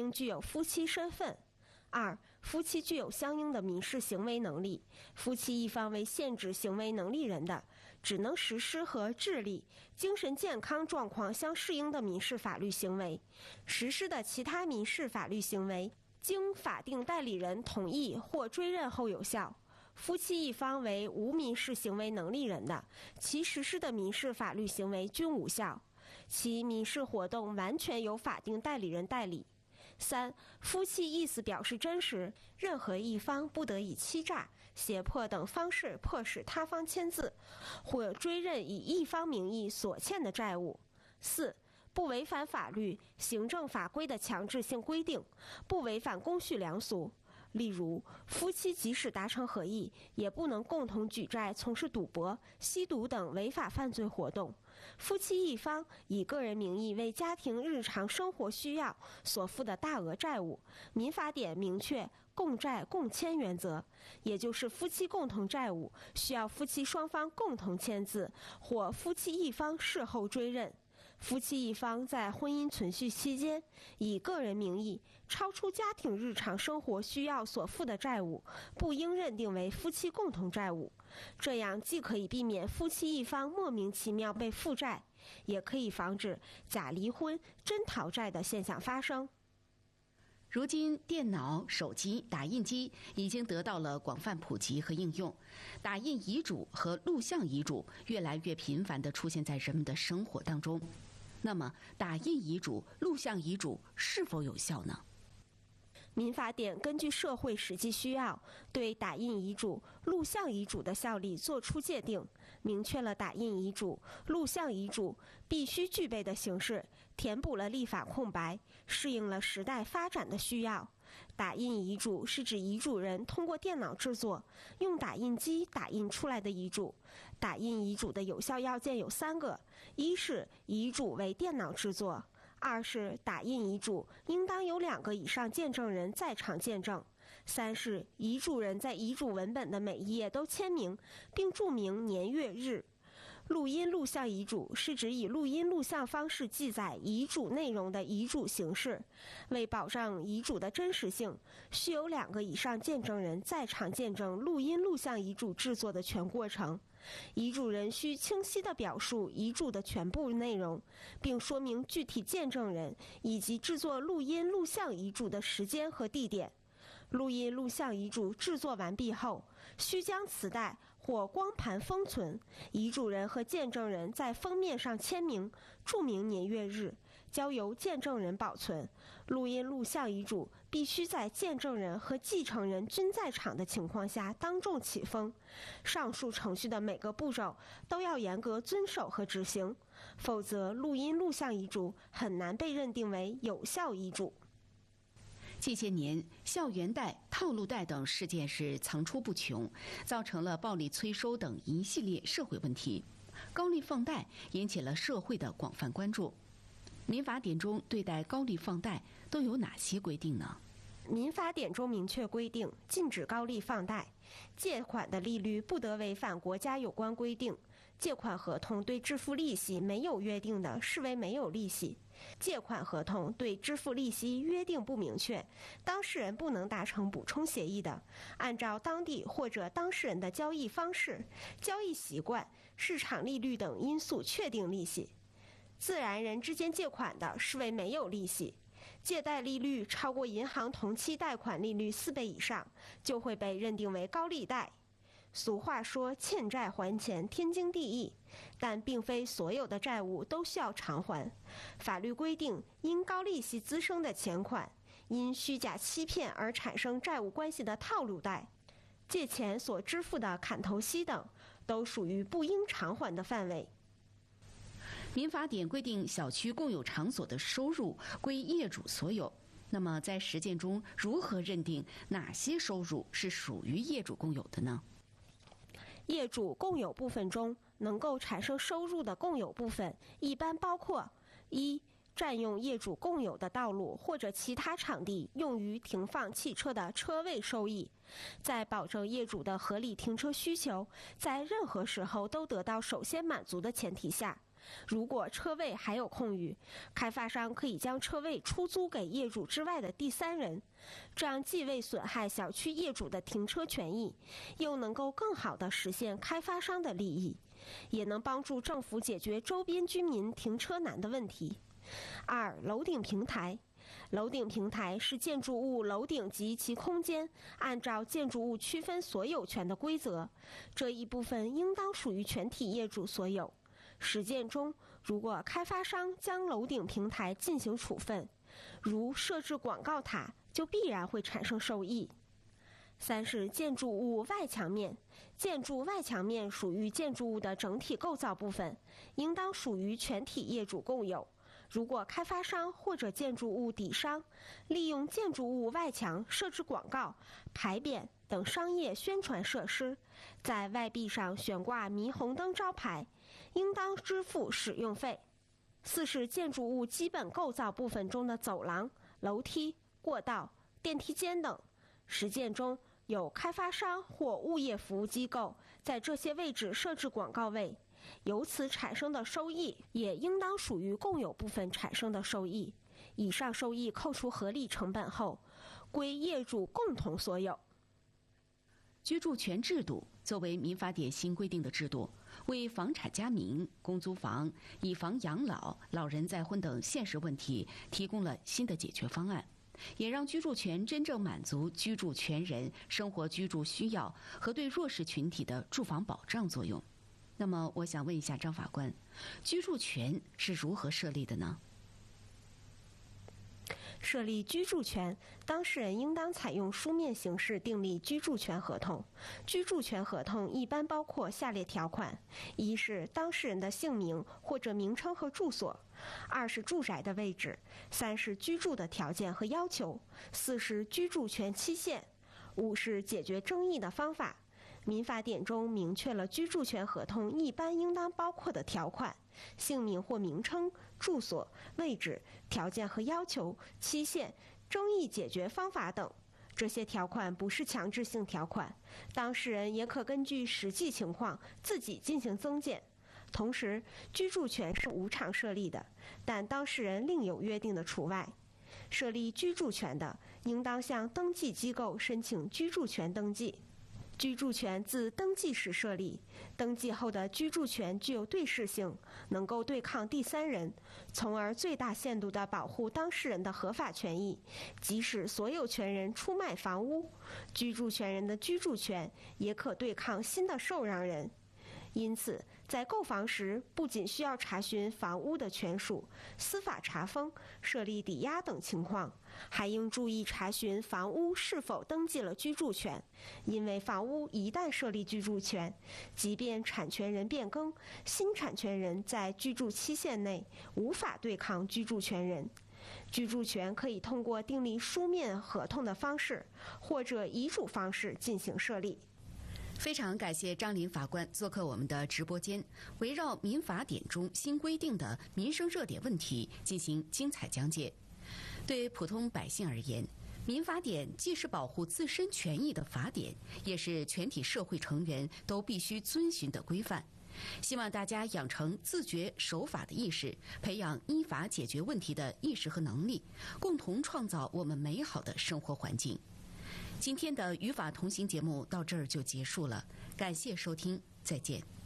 应具有夫妻身份。2. 夫妻具有相应的民事行为能力，夫妻一方为限制行为能力人的，只能实施和智力、精神健康状况相适应的民事法律行为，实施的其他民事法律行为经法定代理人同意或追认后有效。夫妻一方为无民事行为能力人的，其实施的民事法律行为均无效，其民事活动完全由法定代理人代理。3. 夫妻意思表示真实，任何一方不得以欺诈、胁迫等方式迫使他方签字，或追认以一方名义所欠的债务。4. 不违反法律、行政法规的强制性规定，不违反公序良俗。例如，夫妻即使达成合意，也不能共同举债从事赌博、吸毒等违法犯罪活动。夫妻一方以个人名义为家庭日常生活需要所负的大额债务，民法典明确共债共签原则，也就是夫妻共同债务需要夫妻双方共同签字，或夫妻一方事后追认。夫妻一方在婚姻存续期间以个人名义超出家庭日常生活需要所负的债务，不应认定为夫妻共同债务。这样既可以避免夫妻一方莫名其妙被负债，也可以防止假离婚、真讨债的现象发生。 如今，电脑、手机、打印机已经得到了广泛普及和应用，打印遗嘱和录像遗嘱越来越频繁地出现在人们的生活当中。那么，打印遗嘱、录像遗嘱是否有效呢？ 民法典根据社会实际需要，对打印遗嘱、录像遗嘱的效力作出界定，明确了打印遗嘱、录像遗嘱必须具备的形式，填补了立法空白，适应了时代发展的需要。打印遗嘱是指遗嘱人通过电脑制作，用打印机打印出来的遗嘱。打印遗嘱的有效要件有3个：一是遗嘱为电脑制作；2是打印遗嘱应当有2个以上见证人在场见证；3是遗嘱人在遗嘱文本的每一页都签名，并注明年月日。录音录像遗嘱是指以录音录像方式记载遗嘱内容的遗嘱形式。为保障遗嘱的真实性，需有2个以上见证人在场见证录音录像遗嘱制作的全过程。遗嘱人需清晰地表述遗嘱的全部内容，并说明具体见证人以及制作录音录像遗嘱的时间和地点。录音录像遗嘱制作完毕后，需将磁带或光盘封存，遗嘱人和见证人在封面上签名，注明年月日，交由见证人保存。录音录像遗嘱必须在见证人和继承人均在场的情况下当众启封。上述程序的每个步骤都要严格遵守和执行，否则录音录像遗嘱很难被认定为有效遗嘱。 近些年，校园贷、套路贷等事件是层出不穷，造成了暴力催收等一系列社会问题。高利放贷引起了社会的广泛关注。民法典中对待高利放贷都有哪些规定呢？ 民法典中明确规定，禁止高利放贷，借款的利率不得违反国家有关规定。借款合同对支付利息没有约定的，视为没有利息。借款合同对支付利息约定不明确，当事人不能达成补充协议的，按照当地或者当事人的交易方式、交易习惯、市场利率等因素确定利息。自然人之间借款的，视为没有利息。借贷利率超过银行同期贷款利率4倍以上，就会被认定为高利贷。俗话说欠债还钱天经地义，但并非所有的债务都需要偿还。法律规定，因高利息滋生的钱款，因虚假欺骗而产生债务关系的套路贷，借钱所支付的砍头息等，都属于不应偿还的范围。 民法典规定，小区共有场所的收入归业主所有。那么在实践中，如何认定哪些收入是属于业主共有的呢？ 业主共有部分中能够产生收入的共有部分，一般包括：一、占用业主共有的道路或者其他场地用于停放汽车的车位收益，在保证业主的合理停车需求在任何时候都得到首先满足的前提下， 如果车位还有空余，开发商可以将车位出租给业主之外的第三人，这样既未损害小区业主的停车权益，又能够更好地实现开发商的利益，也能帮助政府解决周边居民停车难的问题。2. 楼顶平台。楼顶平台是建筑物楼顶及其空间按照建筑物区分所有权的规则，这一部分应当属于全体业主所有。实践中，如果开发商将楼顶平台进行处分，如设置广告塔，就必然会产生收益。3是建筑物外墙面。建筑外墙面属于建筑物的整体构造部分，应当属于全体业主共有。如果开发商或者建筑物底商利用建筑物外墙设置广告、牌匾等商业宣传设施，在外壁上悬挂霓虹灯招牌，应当支付使用费。4是建筑物基本构造部分中的走廊、楼梯、过道、电梯间等，实践中有开发商或物业服务机构在这些位置设置广告位，由此产生的收益也应当属于共有部分产生的收益。以上收益扣除合理成本后，归业主共同所有。 居住权制度作为民法典新规定的制度，为房产加名、公租房、以房养老、老人再婚等现实问题提供了新的解决方案，也让居住权真正满足居住权人生活居住需要和对弱势群体的住房保障作用。那么，我想问一下张法官，居住权是如何设立的呢？ 设立居住权，当事人应当采用书面形式订立居住权合同。居住权合同一般包括下列条款：一是当事人的姓名或者名称和住所；2是住宅的位置；3是居住的条件和要求；4是居住权期限；5是解决争议的方法。民法典中明确了居住权合同一般应当包括的条款：姓名或名称、住所、位置、条件和要求、期限、争议解决方法等。这些条款不是强制性条款，当事人也可根据实际情况自己进行增减。同时，居住权是无偿设立的，但当事人另有约定的除外。设立居住权的，应当向登记机构申请居住权登记。居住权自登记时设立，登记后的居住权具有对视性，能够对抗第三人，从而最大限度地保护当事人的合法权益。即使所有权人出卖房屋，居住权人的居住权也可对抗新的受让人。因此，在购房时，不仅需要查询房屋的权属、司法查封、设立抵押等情况，还应注意查询房屋是否登记了居住权。因为房屋一旦设立居住权，即便产权人变更，新产权人在居住期限内无法对抗居住权人。居住权可以通过订立书面合同的方式，或者遗嘱方式进行设立。 非常感谢张林法官做客我们的直播间，围绕民法典中新规定的民生热点问题进行精彩讲解。对普通百姓而言，民法典既是保护自身权益的法典，也是全体社会成员都必须遵循的规范。希望大家养成自觉守法的意识，培养依法解决问题的意识和能力，共同创造我们美好的生活环境。今天的与法同行节目到这儿就结束了，感谢收听，再见。